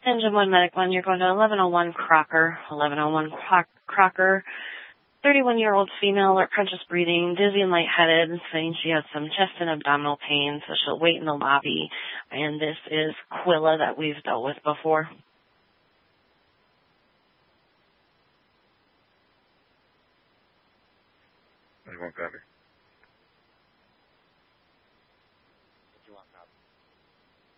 Engine 1, Medic 1, you're going to 1101 Crocker. 1101 Crocker, 31-year-old female, alert conscious breathing, dizzy and lightheaded, saying she has some chest and abdominal pain, so she'll wait in the lobby. And this is Quilla that we've dealt with before. I won't copy.